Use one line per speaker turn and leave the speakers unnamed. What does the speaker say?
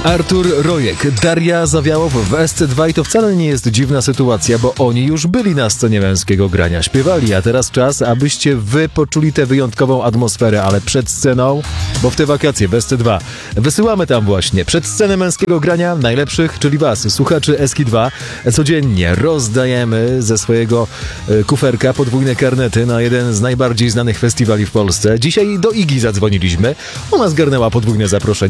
Artur Rojek, Daria Zawiałow w SC2 i to wcale nie jest dziwna sytuacja, bo oni już byli na scenie Męskiego Grania, śpiewali, a teraz czas, abyście wy poczuli tę wyjątkową atmosferę, ale przed sceną, bo w te wakacje w SC2 wysyłamy tam właśnie, przed scenę Męskiego Grania najlepszych, czyli was, słuchaczy SK2, codziennie rozdajemy ze swojego kuferka podwójne karnety na jeden z najbardziej znanych festiwali w Polsce. Dzisiaj do Igi zadzwoniliśmy, ona zgarnęła podwójne zaproszenie.